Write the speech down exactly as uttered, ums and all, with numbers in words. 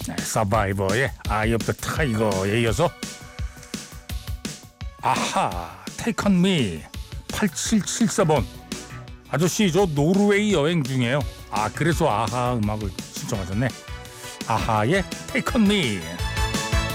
네, 서바이버의 아이 오브 더 타이거에 이어서 아하 테이크 온 미 팔칠칠사 번 아저씨 저 노르웨이 여행 중이에요. 아 그래서 아하 음악을 신청하셨네. 아하의 테이크 온 미.